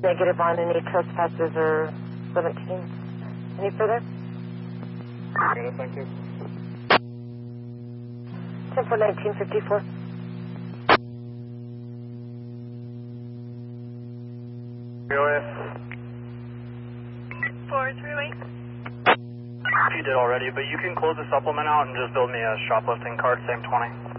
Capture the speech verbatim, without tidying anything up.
Negative on any trespassers or seventeen. Any further? Negative, thank you. ten four nineteen fifty-four. three oh eight. four three eight. You did already, but you can close the supplement out and just build me a shoplifting cart, same twenty.